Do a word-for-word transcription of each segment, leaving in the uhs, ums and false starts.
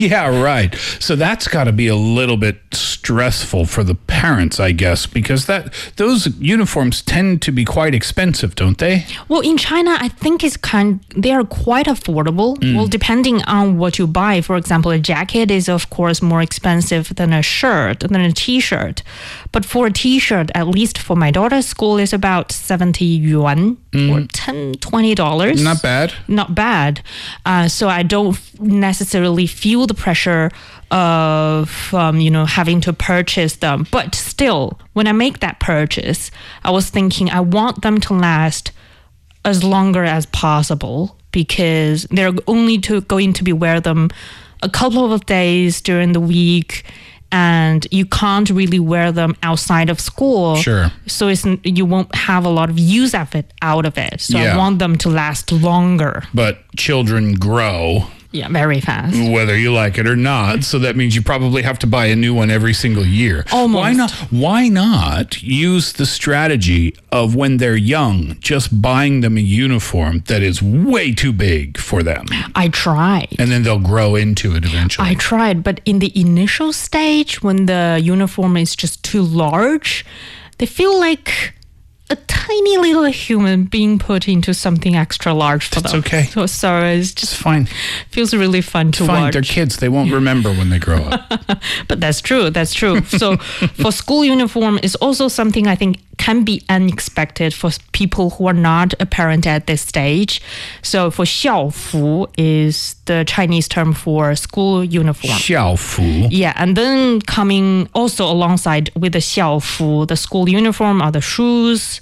Yeah, right. So that's got to be a little bit stressful for the parents, I guess, because that those uniforms tend to be quite expensive, don't they? Well, in China, I think it's kind they are quite affordable. Mm. Well, depending on what you buy. For example, a jacket is of course more expensive than a shirt, than a t-shirt. But for a t-shirt, at least for my daughter's school, is about seventy yuan mm. or ten, twenty dollars. Not bad. Not bad. Uh, so I don't necessarily feel the pressure of um, you know having to purchase them, but still when I make that purchase, I was thinking I want them to last as longer as possible, because they're only to, going to be wear them a couple of days during the week, and you can't really wear them outside of school. Sure. So it's, you won't have a lot of use of it out of it. So yeah. I want them to last longer. But children grow. Yeah, very fast. Whether you like it or not. So that means you probably have to buy a new one every single year. Almost. Why not, why not use the strategy of when they're young, just buying them a uniform that is way too big for them? I tried. And then they'll grow into it eventually. I tried, but in the initial stage, when the uniform is just too large, they feel like a tiny little human being put into something extra large for That's them. okay. So, so it's just it's fine. Feels really fun to it's fine. watch. They're kids. They won't remember when they grow up. But that's true. That's true. So for school uniform is also something I think can be unexpected for people who are not a parent at this stage. So for 校服 is the Chinese term for school uniform. 校服. Yeah, and then coming also alongside with the 校服, the school uniform are the shoes.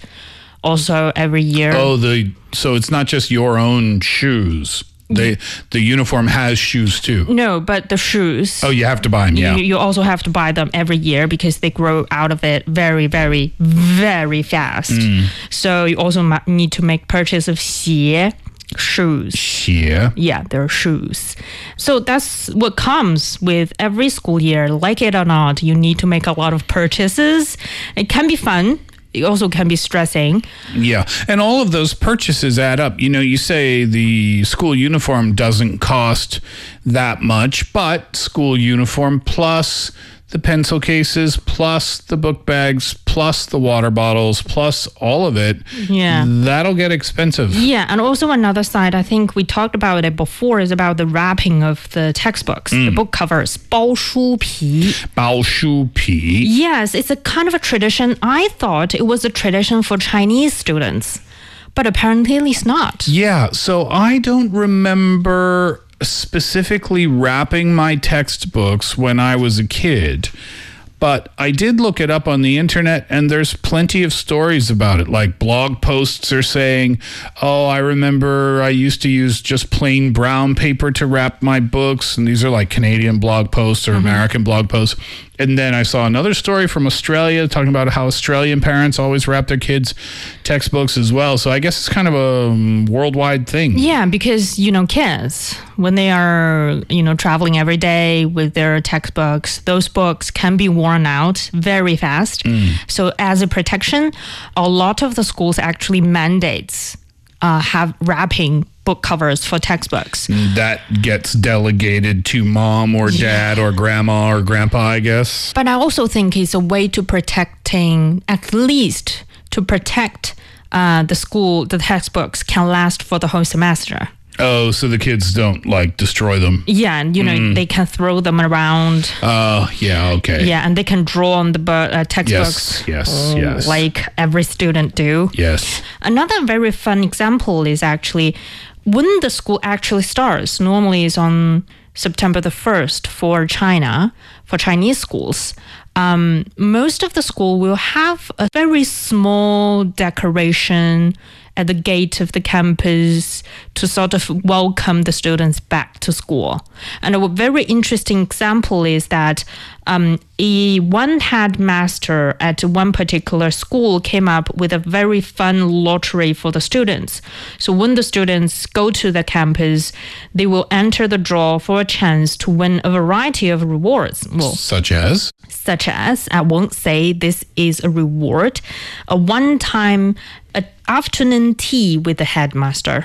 Also every year. Oh, the so it's not just your own shoes. They the uniform has shoes too. No, but the shoes. Oh, you have to buy them. Yeah. You, you also have to buy them every year because they grow out of it very, very, very fast. Mm. So you also ma- need to make purchase of 鞋, shoes. 鞋. Yeah, they're shoes. So that's what comes with every school year. Like it or not, you need to make a lot of purchases. It can be fun. It also can be stressing. Yeah. And all of those purchases add up. You know, you say the school uniform doesn't cost that much, but school uniform plus the pencil cases, plus the book bags, plus the water bottles, plus all of it. Yeah. That'll get expensive. Yeah. And also another side, I think we talked about it before, is about the wrapping of the textbooks, mm. the book covers. 包书皮. 包书皮. Yes, it's a kind of a tradition. I thought it was a tradition for Chinese students, but apparently it's not. Yeah. So I don't remember specifically wrapping my textbooks when I was a kid, but I did look it up on the internet, and there's plenty of stories about it. Like blog posts are saying, oh, I remember I used to use just plain brown paper to wrap my books, and these are like Canadian blog posts or mm-hmm. American blog posts. And then I saw another story from Australia talking about how Australian parents always wrap their kids' textbooks as well. So I guess it's kind of a um, worldwide thing. Yeah, because, you know, kids, when they are, you know, traveling every day with their textbooks, those books can be worn out very fast. Mm. So as a protection, a lot of the schools actually mandates uh, have wrapping book covers for textbooks. That gets delegated to mom or dad yeah. or grandma or grandpa, I guess. But I also think it's a way to protecting, at least to protect uh, the school, the textbooks can last for the whole semester. Oh, so the kids don't like destroy them. Yeah, and you know, mm. they can throw them around. Oh, uh, yeah, okay. Yeah, and they can draw on the uh, textbooks. Yes, yes, yes. Like every student do. Yes. Another very fun example is actually when the school actually starts. Normally it's on September the first for China, for Chinese schools. Um, most of the school will have a very small decoration at the gate of the campus to sort of welcome the students back to school. And a very interesting example is that um, a one headmaster at one particular school came up with a very fun lottery for the students. So when the students go to the campus, they will enter the draw for a chance to win a variety of rewards. Well, such as? Such as, I won't say this is a reward, a one-time a afternoon tea with the headmaster.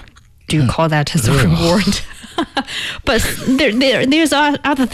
do call that as a reward. But there, there, there's o- other